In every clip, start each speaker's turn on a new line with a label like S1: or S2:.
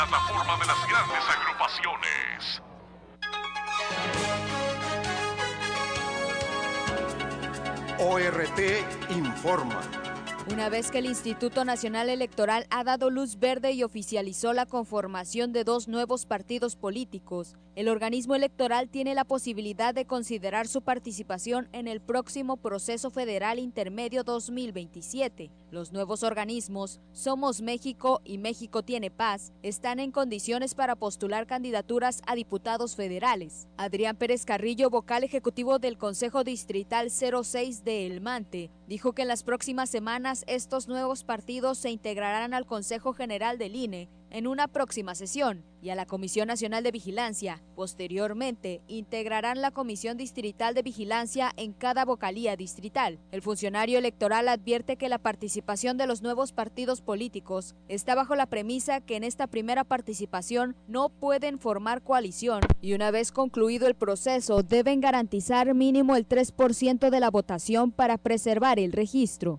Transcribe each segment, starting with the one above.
S1: Plataforma de las grandes agrupaciones.
S2: ORT informa.
S3: Una vez que el Instituto Nacional Electoral ha dado luz verde y oficializó la conformación de 2 nuevos partidos políticos, el organismo electoral tiene la posibilidad de considerar su participación en el próximo proceso federal intermedio 2027. Los nuevos organismos, Somos México y México Tiene Paz, están en condiciones para postular candidaturas a diputados federales. Adrián Pérez Carrillo, vocal ejecutivo del Consejo Distrital 06 de El Mante, dijo que en las próximas semanas estos nuevos partidos se integrarán al Consejo General del INE en una próxima sesión y a la Comisión Nacional de Vigilancia. Posteriormente, integrarán la Comisión Distrital de Vigilancia en cada vocalía distrital. El funcionario electoral advierte que la participación de los nuevos partidos políticos está bajo la premisa que en esta primera participación no pueden formar coalición y una vez concluido el proceso deben garantizar mínimo el 3% de la votación para preservar el registro.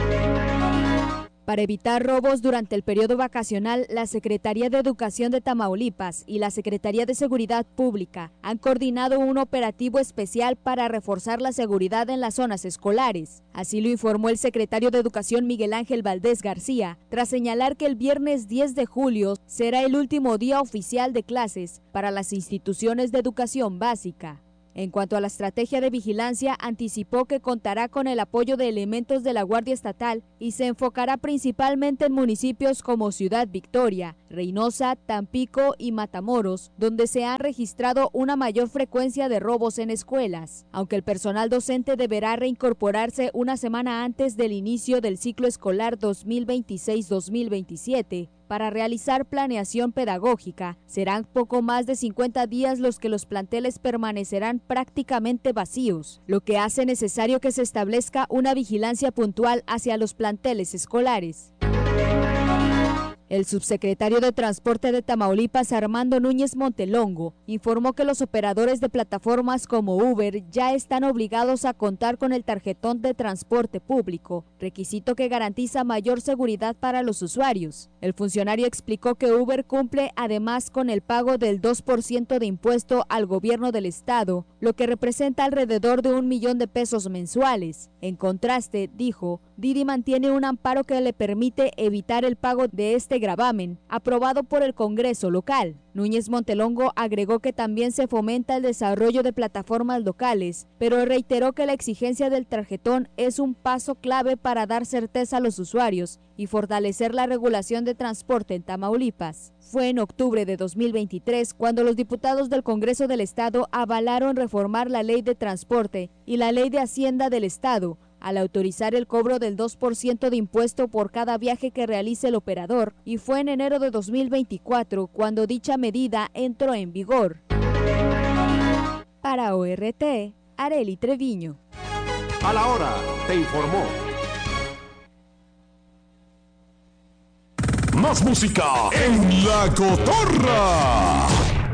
S3: Para evitar robos durante el periodo vacacional, la Secretaría de Educación de Tamaulipas y la Secretaría de Seguridad Pública han coordinado un operativo especial para reforzar la seguridad en las zonas escolares. Así lo informó el secretario de Educación Miguel Ángel Valdés García, tras señalar que el viernes 10 de julio será el último día oficial de clases para las instituciones de educación básica. En cuanto a la estrategia de vigilancia, anticipó que contará con el apoyo de elementos de la Guardia Estatal y se enfocará principalmente en municipios como Ciudad Victoria, Reynosa, Tampico y Matamoros, donde se ha registrado una mayor frecuencia de robos en escuelas. Aunque el personal docente deberá reincorporarse una semana antes del inicio del ciclo escolar 2026-2027, para realizar planeación pedagógica, serán poco más de 50 días los que los planteles permanecerán prácticamente vacíos, lo que hace necesario que se establezca una vigilancia puntual hacia los planteles escolares. El subsecretario de Transporte de Tamaulipas, Armando Núñez Montelongo, informó que los operadores de plataformas como Uber ya están obligados a contar con el tarjetón de transporte público, requisito que garantiza mayor seguridad para los usuarios. El funcionario explicó que Uber cumple además con el pago del 2% de impuesto al gobierno del estado, lo que representa alrededor de 1 millón de pesos mensuales. En contraste, dijo, Didi mantiene un amparo que le permite evitar el pago de este gravamen, aprobado por el Congreso local. Núñez Montelongo agregó que también se fomenta el desarrollo de plataformas locales, pero reiteró que la exigencia del tarjetón es un paso clave para dar certeza a los usuarios y fortalecer la regulación de transporte en Tamaulipas. Fue en octubre de 2023 cuando los diputados del Congreso del Estado avalaron reformar la Ley de Transporte y la Ley de Hacienda del Estado, al autorizar el cobro del 2% de impuesto por cada viaje que realice el operador, y fue en enero de 2024 cuando dicha medida entró en vigor. Para ORT, Arely Treviño.
S2: A la hora, te informó.
S1: Más música en La Cotorra.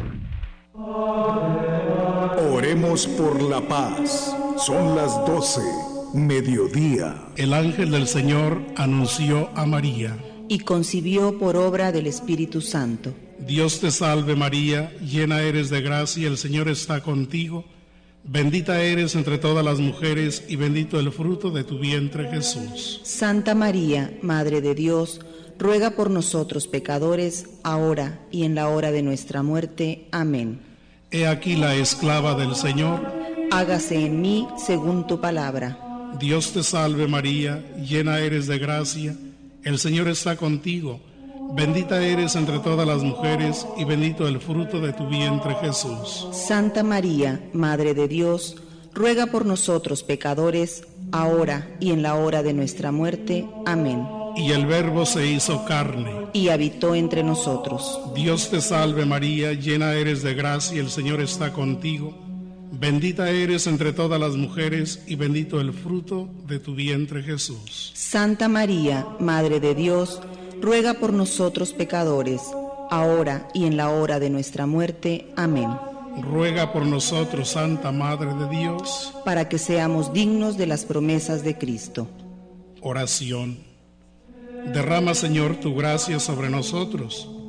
S2: Oremos por la paz. Son las 12, mediodía.
S4: El ángel del Señor anunció a María.
S5: Y concibió por obra del Espíritu Santo.
S4: Dios te salve María, llena eres de gracia, el Señor está contigo. Bendita eres entre todas las mujeres y bendito el fruto de tu vientre Jesús.
S5: Santa María, Madre de Dios, ruega por nosotros pecadores, ahora y en la hora de nuestra muerte. Amén.
S4: He aquí la esclava del Señor.
S5: Hágase en mí según tu palabra.
S4: Dios te salve María, llena eres de gracia, el Señor está contigo. Bendita eres entre todas las mujeres y bendito el fruto de tu vientre Jesús.
S5: Santa María, Madre de Dios, ruega por nosotros pecadores, ahora y en la hora de nuestra muerte. Amén.
S4: Y el Verbo se hizo carne
S5: y habitó entre nosotros.
S4: Dios te salve María, llena eres de gracia, el Señor está contigo. Bendita eres entre todas las mujeres y bendito el fruto de tu vientre Jesús.
S5: Santa María, Madre de Dios, ruega por nosotros pecadores, ahora y en la hora de nuestra muerte. Amén.
S4: Ruega por nosotros, Santa Madre de Dios,
S5: para que seamos dignos de las promesas de Cristo.
S4: Oración. Derrama, Señor, tu gracia sobre nosotros,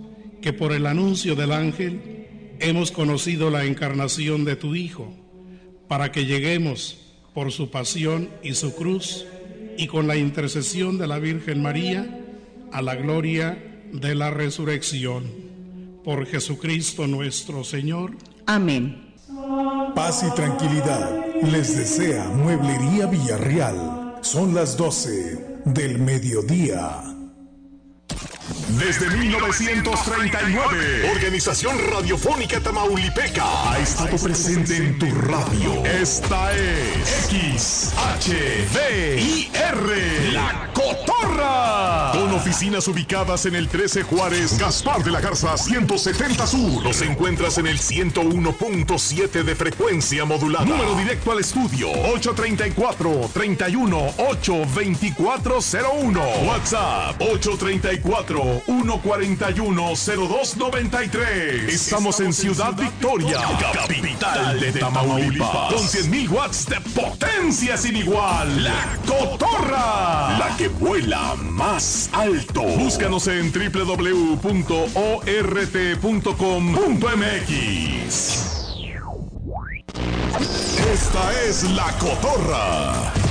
S4: que por el anuncio del ángel hemos conocido la encarnación de tu Hijo, para que lleguemos por su pasión y su cruz, y con la intercesión de la Virgen María, a la gloria de la resurrección. Por Jesucristo nuestro Señor.
S5: Amén.
S2: Paz y tranquilidad les desea Mueblería Villarreal. Son las 12 del mediodía.
S1: Desde 1939, Organización Radiofónica Tamaulipeca ha estado presente en tu radio. Esta es XHVIR, La Cotorra. Con oficinas ubicadas en el 13 Juárez, Gaspar de la Garza 170 Sur. Los encuentras en el 101.7 de frecuencia modulada. Número directo al estudio 834-31-82401. WhatsApp 834-141-0293. Estamos en Ciudad Victoria, capital de Tamaulipas, con 100,000 watts de potencia sin igual. La Cotorra, la que vuela más alto. Búscanos en www.ort.com.mx. Esta es La Cotorra.